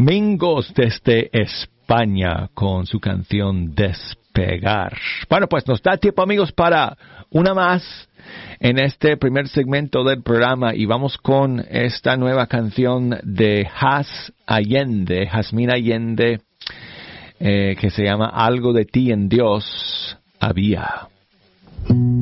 Mingos desde España con su canción Despegar. Bueno, pues nos da tiempo, amigos, para una más en este primer segmento del programa y vamos con esta nueva canción de Jazmín Allende, que se llama Algo de ti en Dios había.